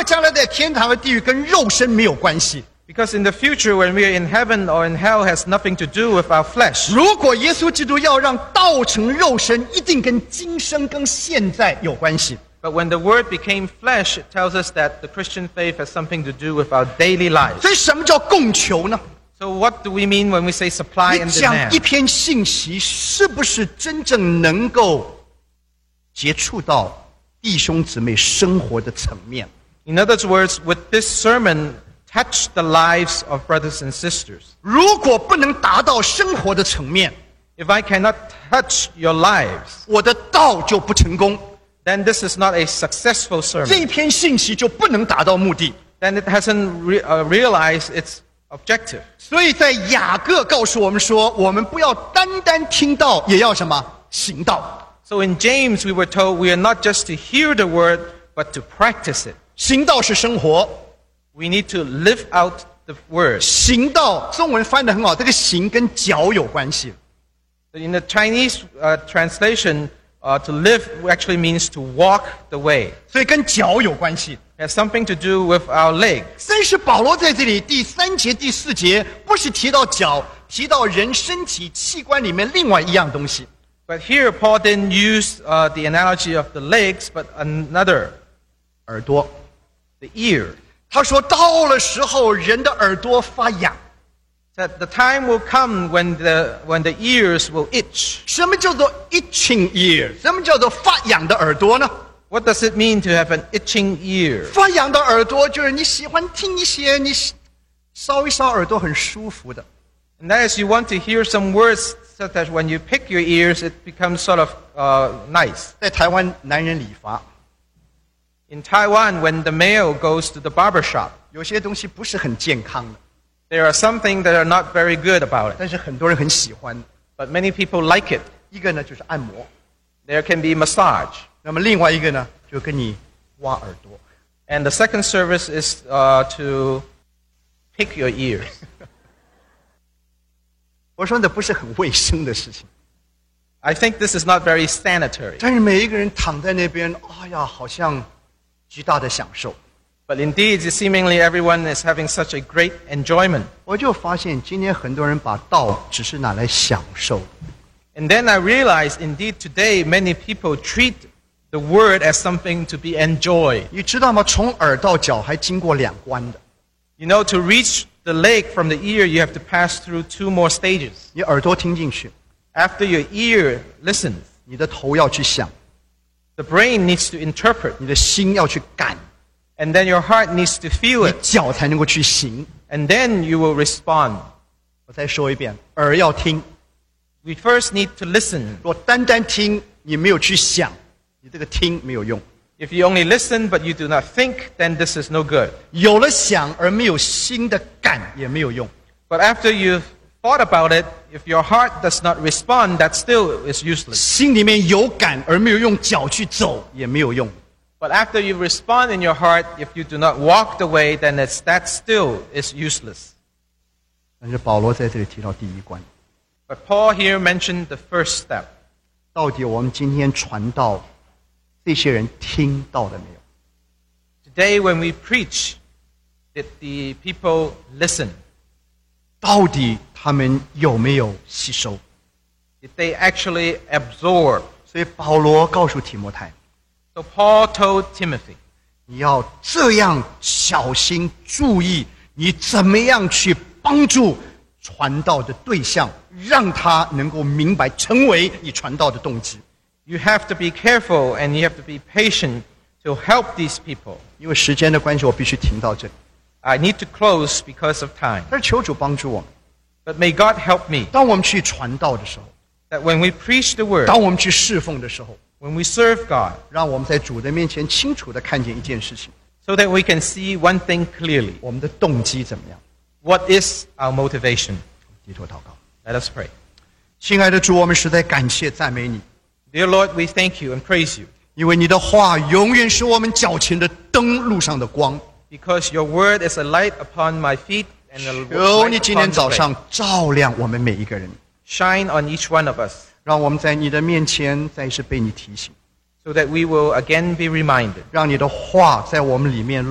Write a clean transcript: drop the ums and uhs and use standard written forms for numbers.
为将来在天堂和地狱跟肉身没有关系。 Because in the future, when we are in heaven or in hell, has nothing to do with our flesh. 如果耶稣基督要让道成肉身，一定跟今生跟现在有关系。 But when the Word became flesh, it tells us that the Christian faith has something to do with our daily lives. 所以什么叫供求呢？ So what do we mean when we say supply 你 and 讲一 demand? 篇信息，是不是真正能够接触到弟兄姊妹生活的层面？ In other words, would this sermon touch the lives of brothers and sisters? 如果不能达到生活的层面， If I cannot touch your lives, 我的道就不成功， then this is not a successful 这 sermon. 一篇信息就不能达到目的。 Then it hasn't realized its objective. 所以在雅各告诉我们说，我们不要单单听道，也要什么行道。 So in James, we were told we are not just to hear the word, but to practice it. 行道是生活， We need to live out the word. 行道中文翻得很好，这个行跟脚有关系。 In the Chinese translation, to live actually means to walk the way. 所以跟脚有关系。 It has something to do with our legs. 但是保罗在这里第3节、第4节不是提到脚，提到人身体器官里面另外一样东西。 But here, Paul didn't use the analogy of the legs, but another, 耳朵， the ear. 他说到了时候，人的耳朵发痒。 That the time will come when the ears will itch. 什么叫做 itching ear？ 什么叫做发痒的耳朵呢？ What does it mean to have an itching ear? 发痒的耳朵就是你喜欢听一些你搔一搔耳朵很舒服的。 And that is, you want to hear some words so that when you pick your ears, it becomes sort of nice. 在台湾，男人理发， In Taiwan, when the male goes to the barber shop, 有些东西不是很健康的， there are some things that are not very good about it. 但是很多人很喜欢。 But many people like it. 一个呢就是按摩， There can be massage. 那么另外一个呢就跟你挖耳朵。 And the second service is to pick your ears. 我说那不是很卫生的事情， I think this is not very sanitary. 但是每一个人躺在那边，哎呀，好像极大的享受。 But indeed, seemingly everyone is having such a great enjoyment. 我就发现今天很多人把道只是拿来享受。 And then I realized, indeed, today many people treat the word as something to be enjoyed. 你知道吗？从耳到脚还经过2关的。 You know, to reach the leg from the ear, you have to pass through 2 more stages. 你耳朵听进去， After your ear listens, 你的头要去想， the brain needs to interpret, 你的心要去感， and then your heart needs to feel 你 it, 脚才能够去行。 and then you will respond. 我再说一遍，耳要听。 We first need to listen. 若单单听，你没有去想，你这个听没有用。 If you only listen but you do not think, then this is no good. 有了想而没有心的感也没有用。 But after you've thought about it, if your heart does not respond, that still is useless. 心里面有感而没有用脚去走也没有用。 But after you respond in your heart, if you do not walk the way, then that still is useless. 但是保罗在这里提到第1关， But Paul here mentioned the first step. 到底我们今天传道，这些人听到了没有？ Today when we preach, did the people listen? 到底他们有没有吸收？ Did they actually absorb? 所以保罗告诉提摩太， So Paul told Timothy, 你要这样小心注意，你怎么样去帮助传道的对象，让他能够明白，成为你传道的动机。 you have to be careful and you have to be patient to help these people. 因为时间的关系，我必须停到这里。 I need to close because of time. 但是求主帮助我们， But may God help me 当我们去传道的时候， that when we preach the word, 当我们去侍奉的时候， when we serve God, 让我们在主的面前清楚地看见一件事情： so that we can see one thing clearly. 我们的动机怎么样？ What is our motivation? 低头祷告。 Let us pray. 亲爱的主，我们实在感谢赞美你， Dear Lord, we thank you and praise you 因为你的话永远是我们脚前的灯，路上的光。 because your word is a light upon my feet and a 求 light 你今 upon 天 the 早 way. 上照亮我们每一个人， Shine on each one of us 让我们在你的面前再一次被你提醒， so that we will again be reminded. 让你的话在我们里面